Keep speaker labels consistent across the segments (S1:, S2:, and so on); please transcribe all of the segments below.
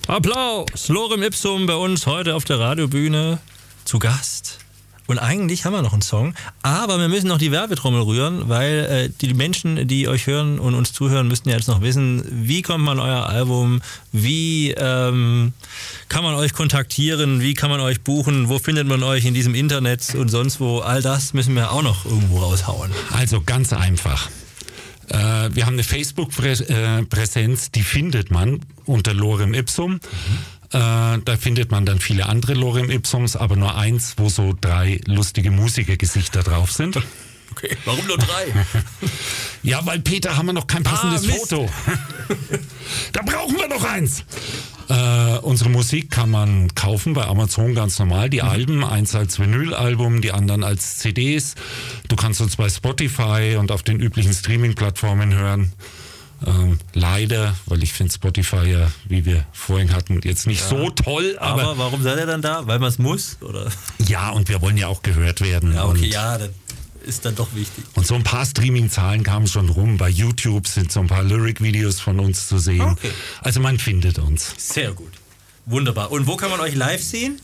S1: Applaus! Lorem Ipsum bei uns heute auf der Radiobühne zu Gast. Und eigentlich haben wir noch einen Song, aber wir müssen noch die Werbetrommel rühren, weil die Menschen, die euch hören und uns zuhören, müssten ja jetzt noch wissen, wie kommt man an euer Album, wie kann man euch kontaktieren, wie kann man euch buchen, wo findet man euch in diesem Internet und sonst wo. All das müssen wir auch noch irgendwo raushauen.
S2: Also ganz einfach. Wir haben eine Facebook-Präsenz, die findet man unter Lorem Ipsum. Da findet man dann viele andere Lorem Ipsums, aber nur eins, wo so 3 lustige Musikergesichter drauf sind.
S1: Okay, warum nur 3?
S2: Ja, weil Peter, haben wir noch kein passendes Foto. Da brauchen wir noch eins. Unsere Musik kann man kaufen bei Amazon ganz normal. Die Alben, eins als Vinylalbum, die anderen als CDs. Du kannst uns bei Spotify und auf den üblichen Streaming-Plattformen hören. Leider, weil ich finde Spotify ja, wie wir vorhin hatten, jetzt nicht so toll.
S1: Aber warum seid ihr dann da? Weil man es muss? Oder?
S2: Ja, und wir wollen ja auch gehört werden.
S1: Ja, okay,
S2: und
S1: das ist dann doch wichtig.
S2: Und so ein paar Streaming-Zahlen kamen schon rum. Bei YouTube sind so ein paar Lyric-Videos von uns zu sehen.
S1: Okay.
S2: Also man findet uns.
S1: Sehr gut. Wunderbar. Und wo kann man euch live sehen?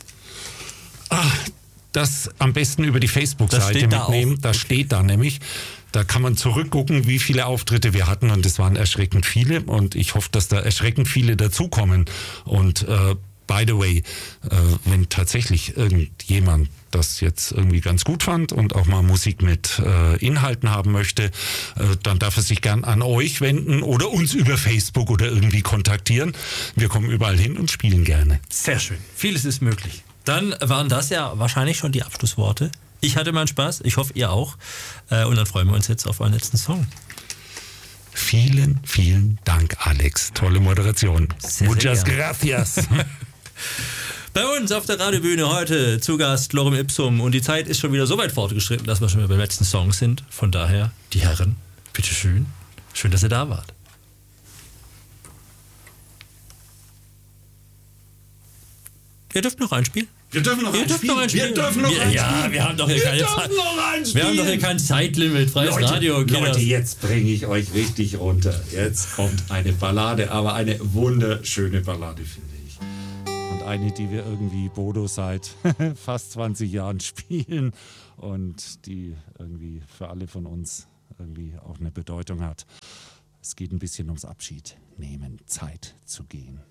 S2: Das am besten über die Facebook-Seite mitnehmen. Das steht da nämlich. Da kann man zurückgucken, wie viele Auftritte wir hatten. Und es waren erschreckend viele. Und ich hoffe, dass da erschreckend viele dazukommen. Und by the way, wenn tatsächlich irgendjemand das jetzt irgendwie ganz gut fand und auch mal Musik mit Inhalten haben möchte, dann darf er sich gern an euch wenden oder uns über Facebook oder irgendwie kontaktieren. Wir kommen überall hin und spielen gerne.
S1: Sehr schön. Vieles ist möglich. Dann waren das ja wahrscheinlich schon die Abschlussworte. Ich hatte meinen Spaß, ich hoffe ihr auch. Und dann freuen wir uns jetzt auf euren letzten Song.
S2: Vielen, vielen Dank, Alex. Tolle Moderation.
S1: Sehr,
S2: Muchas
S1: sehr
S2: gracias.
S1: Bei uns auf der Radiobühne heute zu Gast Lorem Ipsum. Und die Zeit ist schon wieder so weit fortgeschritten, dass wir schon wieder beim letzten Song sind. Von daher, die Herren, bitteschön. Schön, dass ihr da wart. Ihr dürft noch einspielen.
S2: Wir dürfen noch einspielen.
S1: Ja, wir haben doch hier keine Zeit. Wir haben doch hier kein Zeitlimit. Freies Radio.
S2: Leute, jetzt bringe ich euch richtig runter. Jetzt kommt eine Ballade, aber eine wunderschöne Ballade, finde ich. Und eine, die wir irgendwie Bodo seit fast 20 Jahren spielen und die irgendwie für alle von uns irgendwie auch eine Bedeutung hat. Es geht ein bisschen ums Abschied nehmen, Zeit zu gehen.